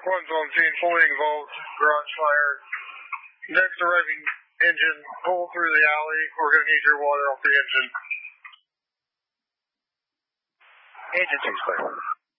one's on scene, fully involved, garage fire. Next arriving engine, pull through the alley. We're going to need your water off the engine. Engine 2's clear.